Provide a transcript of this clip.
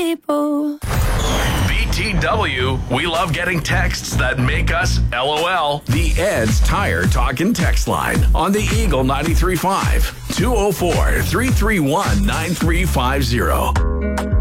people. BTW, we love getting texts that make us LOL. The Ed's Tire Talkin' text line on the Eagle 93.5, 204-331-9350.